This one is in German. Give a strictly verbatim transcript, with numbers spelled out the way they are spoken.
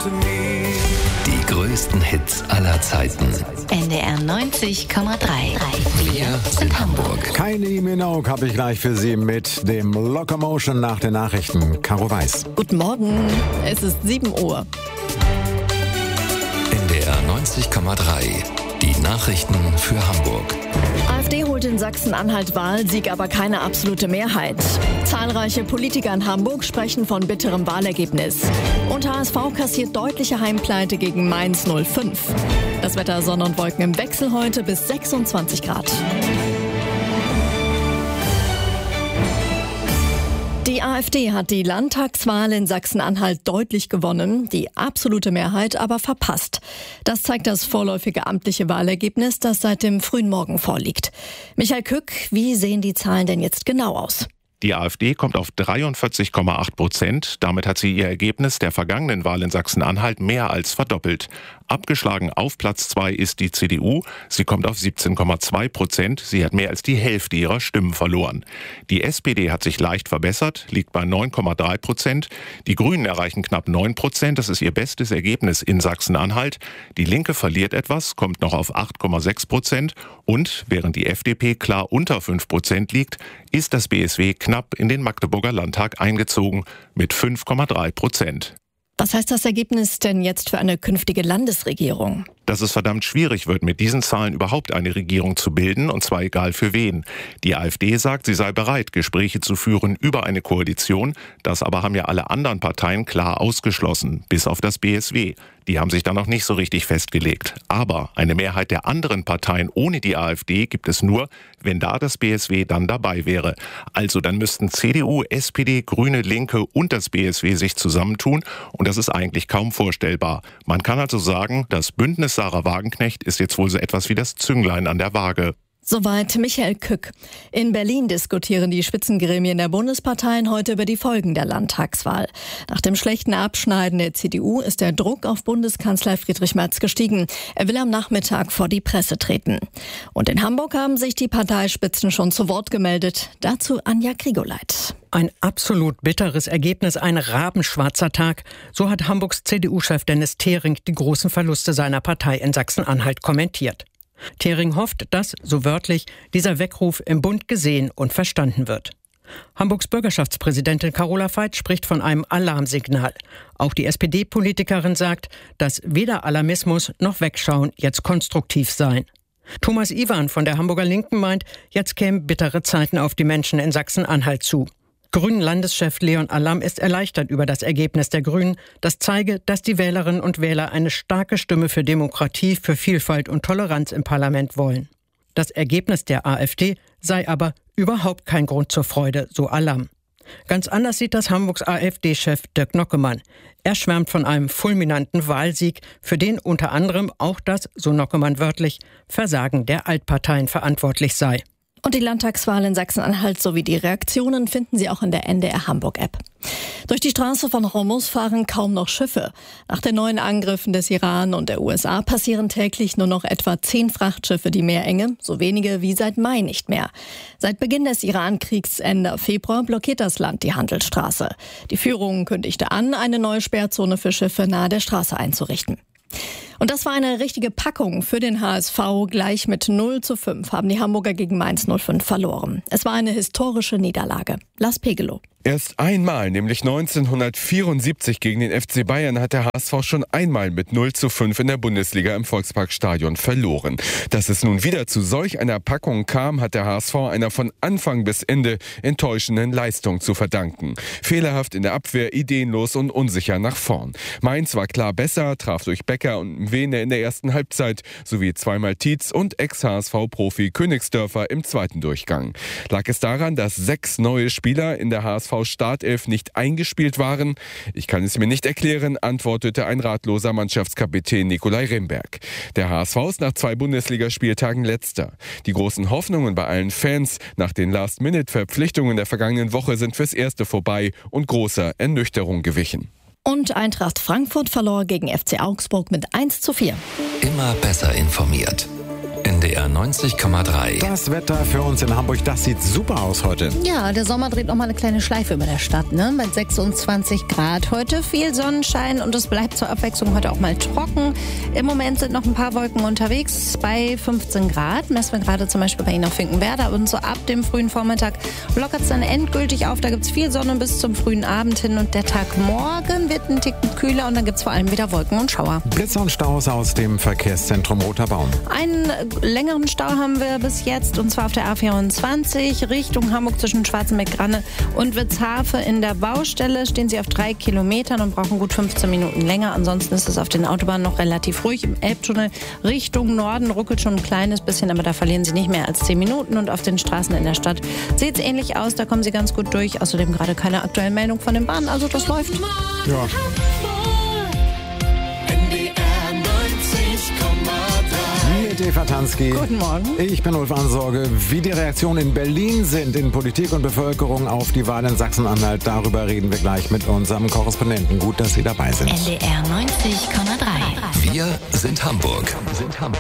Die größten Hits aller Zeiten. N D R neunzig Komma drei. Wir sind Hamburg. Kylie Minogue habe ich gleich für Sie mit dem Locomotion nach den Nachrichten. Caro Weiß. Guten Morgen, es ist sieben Uhr. N D R neunzig Komma drei. Die Nachrichten für Hamburg. AfD holt in Sachsen-Anhalt Wahlsieg, aber keine absolute Mehrheit. Zahlreiche Politiker in Hamburg sprechen von bitterem Wahlergebnis. Und H S V kassiert deutliche Heimpleite gegen Mainz null fünf. Das Wetter: Sonne und Wolken im Wechsel heute bis sechsundzwanzig Grad. Die AfD hat die Landtagswahl in Sachsen-Anhalt deutlich gewonnen, die absolute Mehrheit aber verpasst. Das zeigt das vorläufige amtliche Wahlergebnis, das seit dem frühen Morgen vorliegt. Michael Kück, wie sehen die Zahlen denn jetzt genau aus? Die AfD kommt auf dreiundvierzig Komma acht Prozent. Damit hat sie ihr Ergebnis der vergangenen Wahl in Sachsen-Anhalt mehr als verdoppelt. Abgeschlagen auf Platz zwei ist die C D U. Sie kommt auf siebzehn Komma zwei Prozent. Sie hat mehr als die Hälfte ihrer Stimmen verloren. Die S P D hat sich leicht verbessert, liegt bei neun Komma drei Prozent. Die Grünen erreichen knapp neun Prozent. Das ist ihr bestes Ergebnis in Sachsen-Anhalt. Die Linke verliert etwas, kommt noch auf acht Komma sechs Prozent. Und während die F D P klar unter fünf Prozent liegt, ist das B S W knapp in den Magdeburger Landtag eingezogen mit fünf Komma drei Prozent. Was heißt das Ergebnis denn jetzt für eine künftige Landesregierung? Dass es verdammt schwierig wird, mit diesen Zahlen überhaupt eine Regierung zu bilden, und zwar egal für wen. Die AfD sagt, sie sei bereit, Gespräche zu führen über eine Koalition. Das aber haben ja alle anderen Parteien klar ausgeschlossen, bis auf das B S W. Die haben sich da noch nicht so richtig festgelegt. Aber eine Mehrheit der anderen Parteien ohne die AfD gibt es nur, wenn da das B S W dann dabei wäre. Also dann müssten C D U, S P D, Grüne, Linke und das B S W sich zusammentun. Und das ist eigentlich kaum vorstellbar. Man kann also sagen, das Bündnis Sarah Wagenknecht ist jetzt wohl so etwas wie das Zünglein an der Waage. Soweit Michael Kück. In Berlin diskutieren die Spitzengremien der Bundesparteien heute über die Folgen der Landtagswahl. Nach dem schlechten Abschneiden der C D U ist der Druck auf Bundeskanzler Friedrich Merz gestiegen. Er will am Nachmittag vor die Presse treten. Und in Hamburg haben sich die Parteispitzen schon zu Wort gemeldet. Dazu Anja Grigoleit. Ein absolut bitteres Ergebnis, ein rabenschwarzer Tag. So hat Hamburgs C D U-Chef Dennis Thering die großen Verluste seiner Partei in Sachsen-Anhalt kommentiert. Thering hofft, dass, so wörtlich, dieser Weckruf im Bund gesehen und verstanden wird. Hamburgs Bürgerschaftspräsidentin Carola Veit spricht von einem Alarmsignal. Auch die S P D-Politikerin sagt, dass weder Alarmismus noch Wegschauen jetzt konstruktiv seien. Thomas Iwan von der Hamburger Linken meint, jetzt kämen bittere Zeiten auf die Menschen in Sachsen-Anhalt zu. Grünen-Landeschef Leon Allam ist erleichtert über das Ergebnis der Grünen. Das zeige, dass die Wählerinnen und Wähler eine starke Stimme für Demokratie, für Vielfalt und Toleranz im Parlament wollen. Das Ergebnis der AfD sei aber überhaupt kein Grund zur Freude, so Allam. Ganz anders sieht das Hamburgs AfD-Chef Dirk Nockemann. Er schwärmt von einem fulminanten Wahlsieg, für den unter anderem auch das, so Nockemann wörtlich, Versagen der Altparteien verantwortlich sei. Und die Landtagswahl in Sachsen-Anhalt sowie die Reaktionen finden Sie auch in der N D R Hamburg-App. Durch die Straße von Hormuz fahren kaum noch Schiffe. Nach den neuen Angriffen des Iran und der U S A passieren täglich nur noch etwa zehn Frachtschiffe die Meerenge, so wenige wie seit Mai nicht mehr. Seit Beginn des Iran-Kriegs Ende Februar blockiert das Land die Handelsstraße. Die Führung kündigte an, eine neue Sperrzone für Schiffe nahe der Straße einzurichten. Und das war eine richtige Packung für den H S V. Gleich mit null zu fünf haben die Hamburger gegen Mainz null fünf verloren. Es war eine historische Niederlage. Lars Pegelow. Erst einmal, nämlich neunzehnhundertvierundsiebzig gegen den F C Bayern, hat der H S V schon einmal mit null zu fünf in der Bundesliga im Volksparkstadion verloren. Dass es nun wieder zu solch einer Packung kam, hat der H S V einer von Anfang bis Ende enttäuschenden Leistung zu verdanken. Fehlerhaft in der Abwehr, ideenlos und unsicher nach vorn. Mainz war klar besser, traf durch Becker und Wehne in der ersten Halbzeit, sowie zweimal Tietz und Ex-H S V-Profi Königsdörfer im zweiten Durchgang. Lag es daran, dass sechs neue Spieler in der H S V-Startelf nicht eingespielt waren? Ich kann es mir nicht erklären, antwortete ein ratloser Mannschaftskapitän Nikolai Remberg. Der H S V ist nach zwei Bundesligaspieltagen Letzter. Die großen Hoffnungen bei allen Fans nach den Last-Minute-Verpflichtungen der vergangenen Woche sind fürs Erste vorbei und großer Ernüchterung gewichen. Und Eintracht Frankfurt verlor gegen F C Augsburg mit eins zu vier. Immer besser informiert. N D R neunzig Komma drei. Das Wetter für uns in Hamburg, das sieht super aus heute. Ja, der Sommer dreht noch mal eine kleine Schleife über der Stadt, ne? Mit sechsundzwanzig Grad heute, viel Sonnenschein und es bleibt zur Abwechslung heute auch mal trocken. Im Moment sind noch ein paar Wolken unterwegs bei fünfzehn Grad. Messen wir gerade zum Beispiel bei Ihnen auf Finkenwerder und so ab dem frühen Vormittag lockert es dann endgültig auf. Da gibt es viel Sonne bis zum frühen Abend hin und der Tag morgen wird ein Ticken kühler und dann gibt es vor allem wieder Wolken und Schauer. Blitzer und Staus aus dem Verkehrszentrum Roter Baum. Einen längeren Stau haben wir bis jetzt und zwar auf der A vierundzwanzig Richtung Hamburg zwischen Schwarzenbeck-Granne und Witzhafe. In der Baustelle stehen Sie auf drei Kilometern und brauchen gut fünfzehn Minuten länger. Ansonsten ist es auf den Autobahnen noch relativ ruhig. Im Elbtunnel Richtung Norden ruckelt schon ein kleines bisschen, aber da verlieren Sie nicht mehr als zehn Minuten. Und auf den Straßen in der Stadt sieht es ähnlich aus. Da kommen Sie ganz gut durch. Außerdem gerade keine aktuellen Meldungen von den Bahnen. Also das läuft. Ja. Eva Tansky. Guten Morgen. Ich bin Ulf Ansorge. Wie die Reaktionen in Berlin sind in Politik und Bevölkerung auf die Wahl in Sachsen-Anhalt, darüber reden wir gleich mit unserem Korrespondenten. Gut, dass Sie dabei sind. N D R neunzig Komma drei. Wir sind Hamburg. Sind Hamburg.